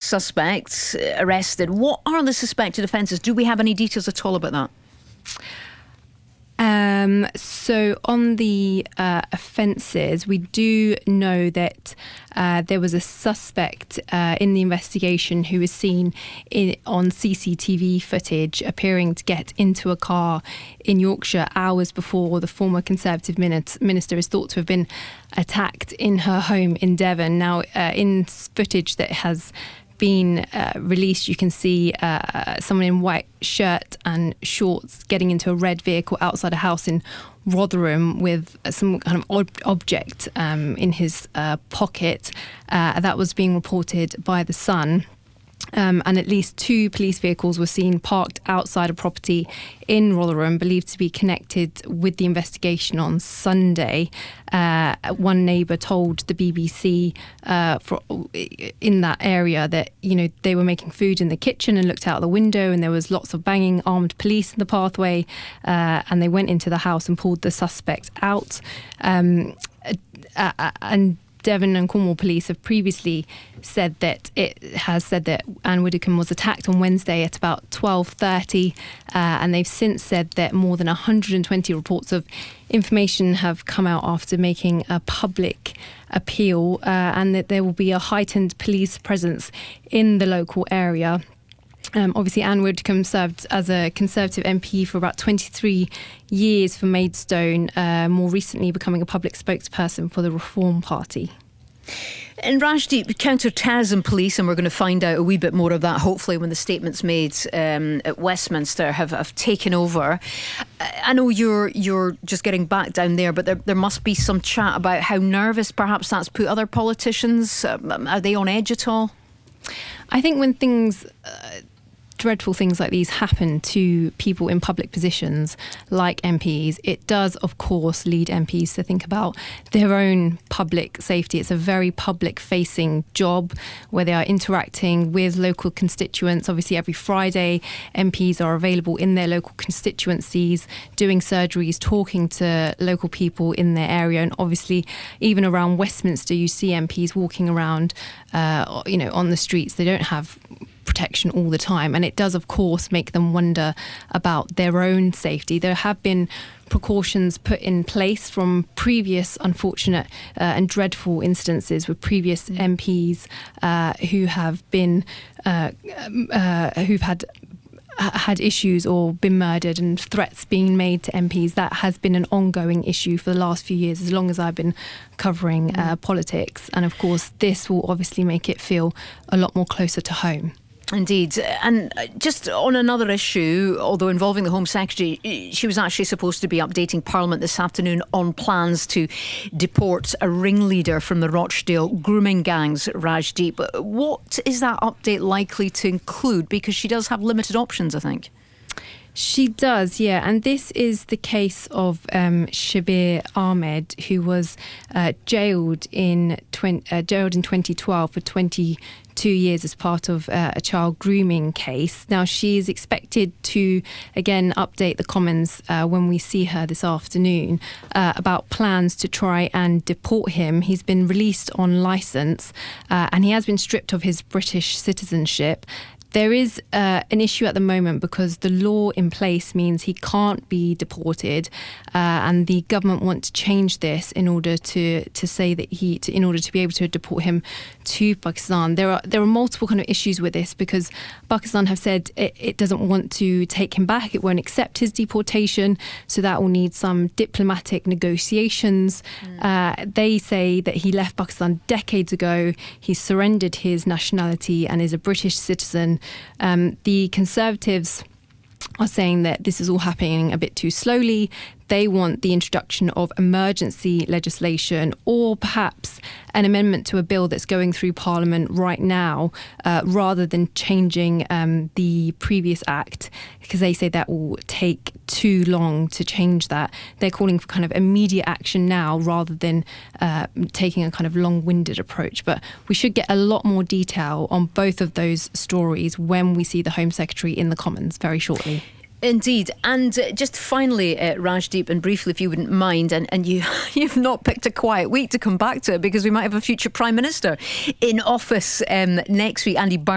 suspects arrested. What are the suspected offences? Do we have any details at all about that? So on the offences, we do know that there was a suspect in the investigation who was seen on CCTV footage appearing to get into a car in Yorkshire hours before the former Conservative minister is thought to have been attacked in her home in Devon. Now, in footage that has been released, you can see someone in white shirt and shorts getting into a red vehicle outside a house in Rotherham with some kind of object in his pocket. That was being reported by The Sun. And at least 2 police vehicles were seen parked outside a property in Rotherham, believed to be connected with the investigation on Sunday. One neighbour told the BBC in that area that, they were making food in the kitchen and looked out the window and there was lots of banging armed police in the pathway, and they went into the house and pulled the suspect out. And Devon and Cornwall Police have previously said that Anne Widdecombe was attacked on Wednesday at about 12:30, and they've since said that more than 120 reports of information have come out after making a public appeal, and that there will be a heightened police presence in the local area. Obviously, Anne Widdecombe served as a Conservative MP for about 23 years for Maidstone, more recently becoming a public spokesperson for the Reform Party. In Rajdeep, counter-terrorism police, and we're going to find out a wee bit more of that hopefully when the statements made at Westminster have taken over. I know you're just getting back down there, but there must be some chat about how nervous perhaps that's put other politicians. Are they on edge at all? I think when dreadful things like these happen to people in public positions like MPs, it does of course lead MPs to think about their own public safety. It's a very public facing job where they are interacting with local constituents. Obviously every Friday MPs are available in their local constituencies, doing surgeries, talking to local people in their area, and obviously even around Westminster you see MPs walking around on the streets. They don't have protection all the time, and it does of course make them wonder about their own safety. There have been precautions put in place from previous unfortunate and dreadful instances with previous MPs who have been who've had issues or been murdered, and threats being made to MPs. That has been an ongoing issue for the last few years, as long as I've been covering politics, and of course this will obviously make it feel a lot more closer to home. Indeed. And just on another issue, although involving the Home Secretary, she was actually supposed to be updating Parliament this afternoon on plans to deport a ringleader from the Rochdale grooming gangs, Rajdeep. What is that update likely to include? Because she does have limited options, I think. She does, yeah. And this is the case of Shabir Ahmed, who was jailed in 2012 for 22 years as part of a child grooming case. Now, she is expected to, again, update the Commons when we see her this afternoon about plans to try and deport him. He's been released on licence and he has been stripped of his British citizenship. There is an issue at the moment because the law in place means he can't be deported, and the government want to change this in order to say that in order to be able to deport him to Pakistan. There are multiple kind of issues with this because Pakistan have said it doesn't want to take him back. It won't accept his deportation, so that will need some diplomatic negotiations. They say that he left Pakistan decades ago. He surrendered his nationality and is a British citizen. The Conservatives are saying that this is all happening a bit too slowly. They want the introduction of emergency legislation or perhaps an amendment to a bill that's going through Parliament right now rather than changing the previous act, because they say that will take too long to change that. They're calling for kind of immediate action now rather than taking a kind of long-winded approach. But we should get a lot more detail on both of those stories when we see the Home Secretary in the Commons very shortly. Indeed. And just finally, Rajdeep, and briefly if you wouldn't mind, and you've not picked a quiet week to come back to it because we might have a future Prime Minister in office next week. Andy Burnham